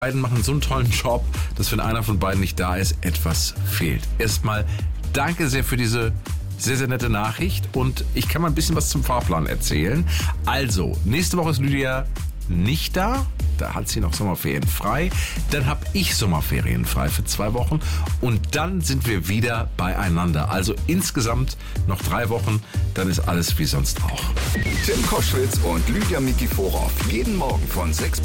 Beiden machen so einen tollen Job, dass wenn einer von beiden nicht da ist, etwas fehlt. Erstmal danke sehr für diese sehr, sehr nette Nachricht und ich kann mal ein bisschen was zum Fahrplan erzählen. Also, nächste Woche ist Lydia nicht da. Da hat sie noch Sommerferien frei. Dann habe ich Sommerferien frei für 2 Wochen und dann sind wir wieder beieinander. Also insgesamt noch 3 Wochen, dann ist alles wie sonst auch. Tim Koschwitz und Lydia Mikiforov. Jeden Morgen von 6